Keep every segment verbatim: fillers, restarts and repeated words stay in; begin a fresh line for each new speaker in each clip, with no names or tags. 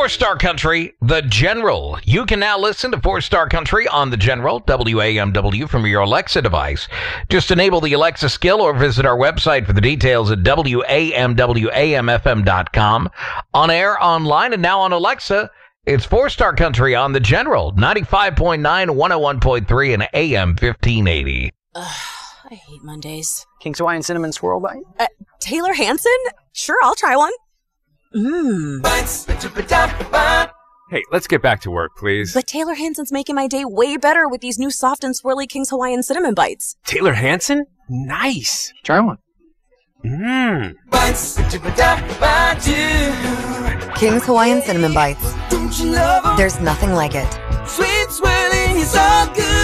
Four-Star Country, The General. You can now listen to Four-Star Country on The General, W A M W, from your Alexa device. Just enable the Alexa skill or visit our website for the details at W A M W A M F M dot com. On air, online, and now on Alexa, it's Four-Star Country on The General, ninety-five point nine, one oh one point three, and A M fifteen eighty.
Ugh, I hate Mondays.
King's Hawaiian Cinnamon Swirl Bite?
Uh, Taylor Hanson? Sure, I'll try one. Mmm.
Hey, let's get back to work, please.
But Taylor Hanson's making my day way better with these new soft and swirly King's Hawaiian Cinnamon Bites.
Taylor Hanson? Nice.
Try one.
Mmm.
King's Hawaiian Cinnamon Bites. There's nothing like it.
Sweet swirling is all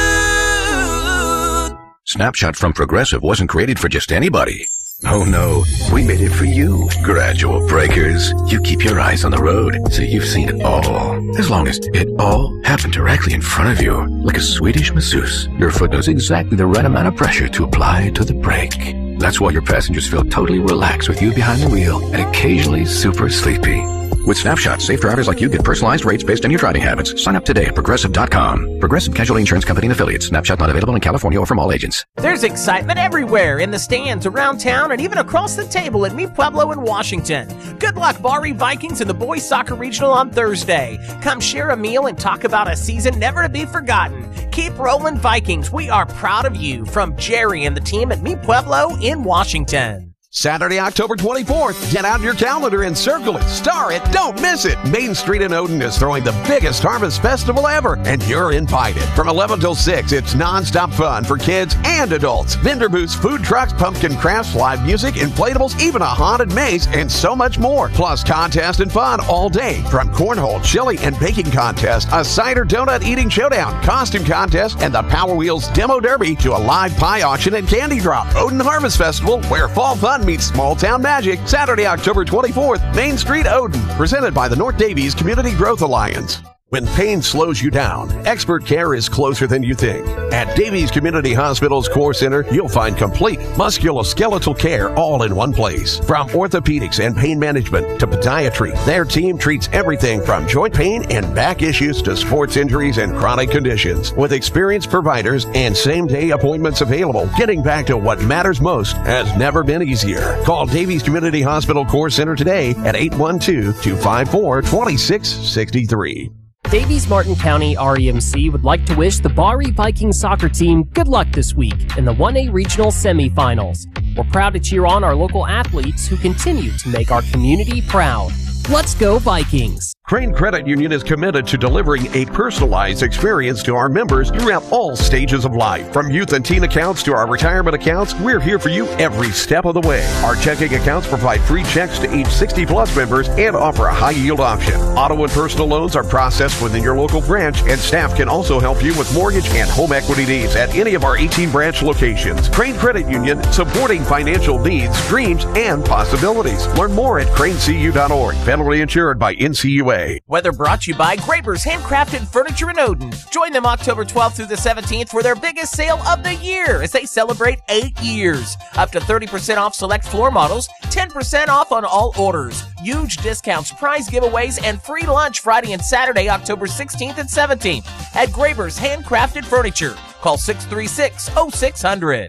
good.
Snapshot from Progressive wasn't created for just anybody. Oh no, we made it for you. Gradual breakers. You keep your eyes on the road, so you've seen it all. As long as it all happened directly in front of you, like a Swedish masseuse, your foot knows exactly the right amount of pressure to apply to the brake. That's why your passengers feel totally relaxed with you behind the wheel and occasionally super sleepy. With Snapshot, safe drivers like you get personalized rates based on your driving habits. Sign up today at Progressive dot com. Progressive Casualty Insurance Company and Affiliates. Snapshot not available in California or from all agents.
There's excitement everywhere, in the stands, around town, and even across the table at Mi Pueblo in Washington. Good luck, Barry Vikings and the boys soccer regional on Thursday. Come share a meal and talk about a season never to be forgotten. Keep rolling, Vikings. We are proud of you. From Jerry and the team at Mi Pueblo in Washington.
Saturday, October twenty-fourth. Get out your calendar and circle it. Star it. Don't miss it. Main Street in Odin is throwing the biggest harvest festival ever, and you're invited. From eleven till six, it's nonstop fun for kids and adults. Vendor booths, food trucks, pumpkin crafts, live music, inflatables, even a haunted maze, and so much more. Plus, contest and fun all day. From cornhole, chili, and baking contest, a cider donut eating showdown, costume contest, and the Power Wheels Demo Derby to a live pie auction and candy drop. Odin Harvest Festival, where fall fun meets small town magic. Saturday, October twenty-fourth, Main Street, Odin. Presented by the North Davies Community Growth Alliance. When pain slows you down, expert care is closer than you think. At Davies Community Hospital's Core Center, you'll find complete musculoskeletal care all in one place. From orthopedics and pain management to podiatry, their team treats everything from joint pain and back issues to sports injuries and chronic conditions. With experienced providers and same-day appointments available, getting back to what matters most has never been easier. Call Davies Community Hospital Core Center today at eight one two, two five four, two six six three.
Davies Martin County R E M C would like to wish the Barry Vikings soccer team good luck this week in the one A Regional Semifinals. We're proud to cheer on our local athletes who continue to make our community proud. Let's go Vikings!
Crane Credit Union is committed to delivering a personalized experience to our members throughout all stages of life. From youth and teen accounts to our retirement accounts, we're here for you every step of the way. Our checking accounts provide free checks to age sixty plus members and offer a high yield option. Auto and personal loans are processed within your local branch, and staff can also help you with mortgage and home equity needs at any of our eighteen branch locations. Crane Credit Union, supporting financial needs, dreams, and possibilities. Learn more at crane c u dot org. Federally insured by N C U A.
Weather brought to you by Graber's Handcrafted Furniture in Odin. Join them October twelfth through the seventeenth for their biggest sale of the year as they celebrate eight years. Up to thirty percent off select floor models, ten percent off on all orders. Huge discounts, prize giveaways, and free lunch Friday and Saturday, October sixteenth and seventeenth at Graber's Handcrafted Furniture. Call six three six, oh six hundred.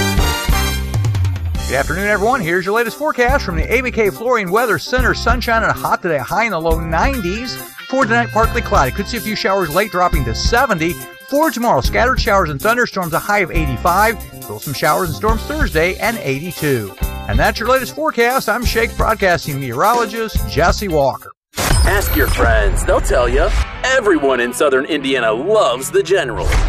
Good afternoon, everyone. Here's your latest forecast from the A B K Flooring Weather Center. Sunshine and hot today, high in the low nineties. For tonight, partly cloudy. Could see a few showers late, dropping to seventy. For tomorrow, scattered showers and thunderstorms, a high of eighty-five. Still some showers and storms Thursday, and eighty-two. And that's your latest forecast. I'm Shake Broadcasting meteorologist Jesse Walker.
Ask your friends. They'll tell you. Everyone in southern Indiana loves the General.